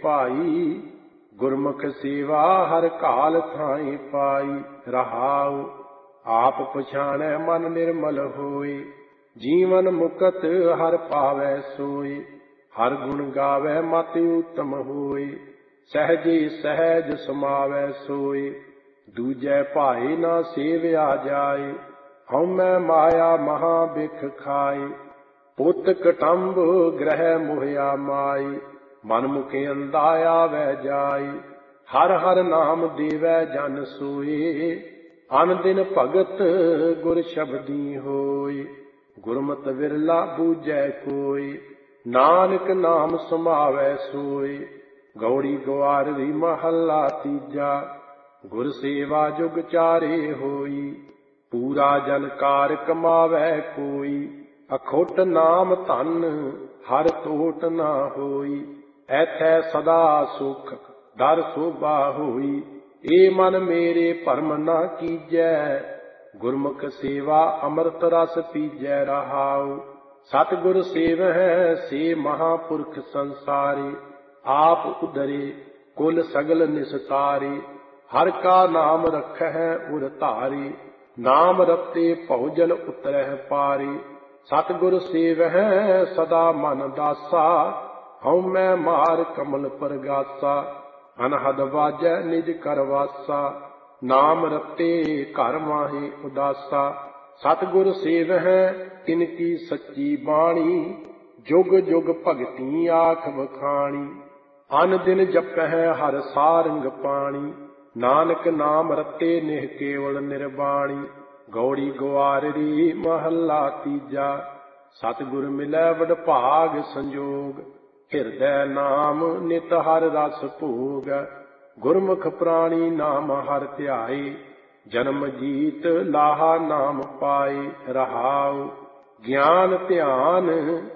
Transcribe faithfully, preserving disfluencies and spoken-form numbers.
ਭਾਈ। ਗੁਰਮੁਖ ਸੇਵਾ ਹਰ ਕਾਲ ਥਾਈ ਪਾਈ। ਰਹਾਉ ਆਪ ਪਛਾਣੈ ਮਨ ਨਿਰਮਲ ਹੋਏ। ਜੀਵਨ ਮੁਕਤ ਹਰ ਪਾਵੈ ਸੋਏ। ਹਰ ਗੁਣ ਗਾਵੈ ਮਤਿ ਉਤਮ ਹੋਏ। ਸਹਿਜੇ ਸਹਿਜ ਸਮਾਵੈ ਸੋਏ। ਦੂਜੈ ਭਾਏ ਨਾ ਸੇਵਿਆ ਜਾਏ। ਹਉਮੈ ਮਾਇਆ ਮਹਾ ਬਿਖ ਖਾਏ। ਪੁੱਤ ਕਟੰਬ ਗ੍ਰਹਿ ਮੋਹਿਆ ਮਾਈ। ਮਨ ਮੁਖਿ ਅੰਧਾ ਆਵੈ ਜਾਈ। ਹਰ ਹਰ ਨਾਮ ਦੇਵੈ ਜਨ ਸੋਏ। ਅਨ ਦਿਨ ਭਗਤ ਗੁਰ ਸ਼ਬਦੀ ਹੋਏ। ਗੁਰਮਤਿ ਵਿਰਲਾ ਬੂਝੈ ਕੋਇ। ਨਾਨਕ ਨਾਮ ਸਮਾਵੈ ਸੋਏ। ਗੌੜੀ ਗਵਾਰਵੀ ਮਹੱਲਾ ਤੀਜਾ। ਗੁਰ ਸੇਵਾ ਜੁਗ ਚਾਰੇ ਹੋਈ। ਪੂਰਾ ਜਨ ਕਾਰ ਕਮਾਵੈ ਕੋਈ। ਅਖੁੱਟ ਨਾਮ ਧਨ ਹਰ ਤੋਟ ਨਾ ਹੋਈ। ਐਥੈ ਸਦਾ ਸੁਖ ਦਰ ਸੋਭਾ ਹੋਈ। ਏ ਮਨ ਮੇਰੇ ਭਰਮ ਨਾ ਕੀਜੈ। ਗੁਰਮੁਖ ਸੇਵਾ ਅੰਮ੍ਰਿਤ ਰਸ ਪੀਜੈ। ਰਹਾਉ ਸਤਿਗੁਰ ਸੇਵਹਿ ਸੇ ਮਹਾਂਪੁਰਖ ਸੰਸਾਰੇ। ਆਪ ਉਦਰੇ ਕੁਲ ਸਗਲ ਨਿਸਤਾਰੇ। ਹਰ ਕਾ ਨਾਮ ਰਖਹਿ ਉਰ ਧਾਰੇ। ਨਾਮ ਰਤੇ ਭਉਜਲ ਉਤਰਹਿ ਪਾਰੇ। ਸਤਿਗੁਰ ਸੇਵਹਿ ਸਦਾ ਮਨ ਦਾਸਾ। ਹਉਮੈ ਮਾਰ ਕਮਲ ਪਰਗਾਸਾ। ਅਨਹਦ ਵਾਜੈ ਨਿਜ ਕਰ ਵਾਸਾ। ਨਾਮ ਰਤੇ ਘਰ ਮਾਹੇ ਉਦਾਸਾ। ਸਤਿਗੁਰ ਸੇਵਹਿ ਤਿਨ ਕੀ ਸੱਚੀ ਬਾਣੀ। ਜੁਗ ਜੁਗ ਭਗਤੀ ਆਖ ਵਖਾਣੀ। ਅਨ ਦਿਨ ਜਪਹਿ ਹਰ ਸਾਰੰਗ ਪਾਣੀ। ਨਾਨਕ ਨਾਮ ਰਤੇ ਨਿਹ ਕੇਵਲ ਨਿਰਬਾਣੀ। ਗੌੜੀ ਗਵਾਰੜੀ ਮਹੱਲਾ ਤੀਜਾ। ਸਤਿਗੁਰ ਮਿਲੈ ਵਡਭਾਗ ਸੰਜੋਗ। ਹਿਰਦੈ ਨਾਮ ਨਿਤ ਹਰ ਰਸ ਭੋਗ। ਗੁਰਮੁਖ ਪ੍ਰਾਣੀ ਨਾਮ ਹਰਿ ਧਿਆਏ। ਜਨਮ ਜੀਤ ਲਾਹਾ ਨਾਮ ਪਾਏ। ਰਹਾਉ ਗਿਆਨ ਧਿਆਨ